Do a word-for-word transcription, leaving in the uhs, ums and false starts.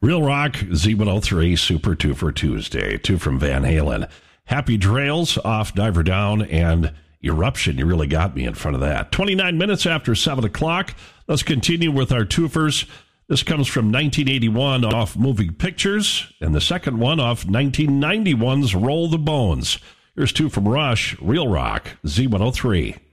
Real Rock, Z one oh three, Super Two for Tuesday. Two from Van Halen. Happy Trails off Diver Down and Eruption. You really got me in front of that. twenty-nine minutes after seven o'clock. Let's continue with our twofers. This comes from nineteen eighty-one off Moving Pictures, and the second one off nineteen ninety-one's Roll the Bones. Here's two from Rush, Real Rock, Z one oh three.